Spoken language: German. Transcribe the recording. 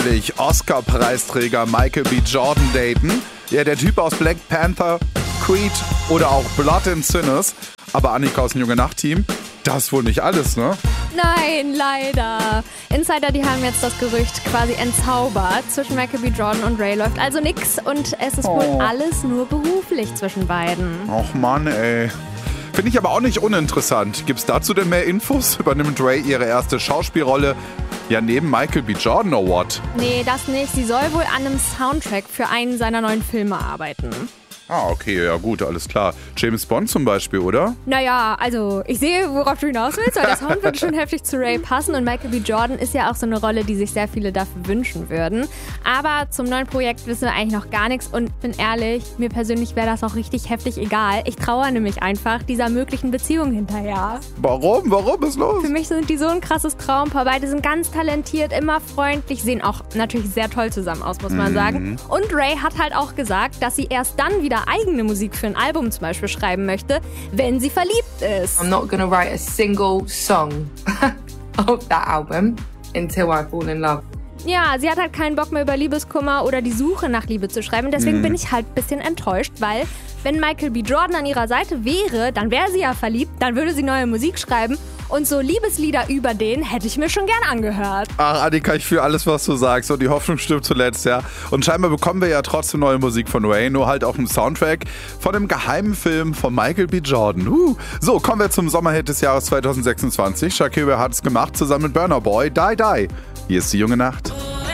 Oscar-Preisträger Michael B. Jordan daten. Ja, der Typ aus Black Panther, Creed oder auch Blood and Sinners. Aber Annika aus dem Junge-Nacht-Team, das ist wohl nicht alles, ne? Nein, leider. Insider, die haben jetzt das Gerücht quasi entzaubert. Zwischen Michael B. Jordan und Ray läuft also nix und es ist wohl alles nur beruflich zwischen beiden. Och Mann, ey. Finde ich aber auch nicht uninteressant. Gibt's dazu denn mehr Infos? Übernimmt Ray ihre erste Schauspielrolle? Ja, neben Michael B. Jordan or what? Nee, das nicht. Sie soll wohl an einem Soundtrack für einen seiner neuen Filme arbeiten. Ah, okay, ja gut, alles klar. James Bond zum Beispiel, oder? Naja, also ich sehe, worauf du hinaus willst, weil der Sound würde schon heftig zu Ray passen und Michael B. Jordan ist ja auch so eine Rolle, die sich sehr viele dafür wünschen würden. Aber zum neuen Projekt wissen wir eigentlich noch gar nichts und bin ehrlich, mir persönlich wäre das auch richtig heftig egal. Ich trauere nämlich einfach dieser möglichen Beziehung hinterher. Warum? Warum ist los? Für mich sind die so ein krasses Traumpaar. Beide sind ganz talentiert, immer freundlich, sehen auch natürlich sehr toll zusammen aus, muss man sagen. Und Ray hat halt auch gesagt, dass sie erst dann wieder eigene Musik für ein Album zum Beispiel schreiben möchte, wenn sie verliebt ist. I'm not gonna write a single song of that album until I fall in love. Ja, sie hat halt keinen Bock mehr über Liebeskummer oder die Suche nach Liebe zu schreiben. Deswegen bin ich halt ein bisschen enttäuscht, weil wenn Michael B. Jordan an ihrer Seite wäre, dann wäre sie ja verliebt, dann würde sie neue Musik schreiben und so Liebeslieder über den hätte ich mir schon gern angehört. Ach, Annika, ich fühle alles, was du sagst und die Hoffnung stirbt zuletzt, ja. Und scheinbar bekommen wir ja trotzdem neue Musik von Ray, nur halt auf dem Soundtrack von einem geheimen Film von Michael B. Jordan. So, kommen wir zum Sommerhit des Jahres 2026. Shakira hat es gemacht, zusammen mit Burna Boy, Die Die. Hier ist die junge Nacht.